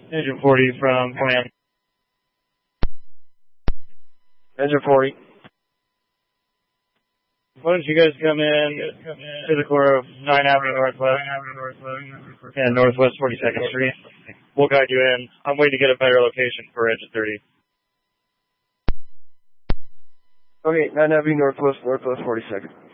Engine 40 from Plan. Engine 40. Why don't you guys come in to the core of 9 Avenue Northwest and Northwest 42nd Street. We'll guide you in. I'm waiting to get a better location for Engine 30. Okay, 9 Avenue Northwest 42nd.